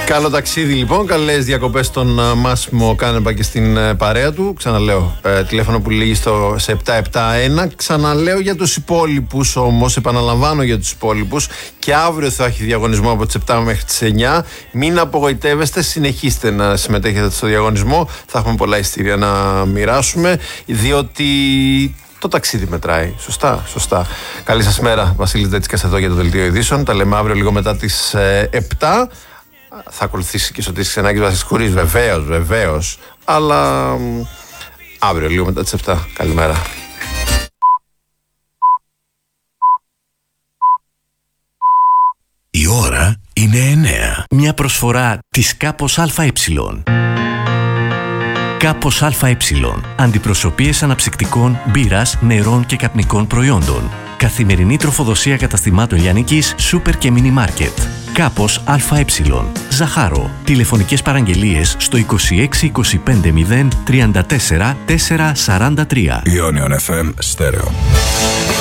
Καλό ταξίδι λοιπόν, καλές διακοπές στον Μάσιμο Κάνεμπα και στην παρέα του. Ξαναλέω, τηλέφωνο που λύγει σε 771. Ξαναλέω για τους υπόλοιπους όμως, επαναλαμβάνω για τους υπόλοιπους. Και αύριο θα έχει διαγωνισμό από τις 7 μέχρι τις 9. Μην απογοητεύεστε, συνεχίστε να συμμετέχετε στο διαγωνισμό. Θα έχουμε πολλά εισιτήρια να μοιράσουμε, διότι το ταξίδι μετράει. Σωστά. Καλή σας μέρα. Βασίλης Δέτσικας εδώ για το Δελτίο Ειδήσεων. Τα λέμε αύριο λίγο μετά τις 7. Θα ακολουθήσει και Σωτής Ξενάκης Βασισκούρης, βεβαίως. Αλλά αύριο λίγο μετά τις 7. Καλημέρα. Η ώρα είναι 9. Μια προσφορά της Κάπος ΑΕ. Κάπος ΑΕ. Αντιπροσωπείες αναψυκτικών, μπύρας, νερών και καπνικών προϊόντων. Καθημερινή τροφοδοσία καταστημάτων λιανικής, σούπερ και μίνι μάρκετ. Κάπος ΑΕ. Ζαχάρο. Τηλεφωνικές παραγγελίες στο 26 25 0 34 443. Ionion FM Stereo.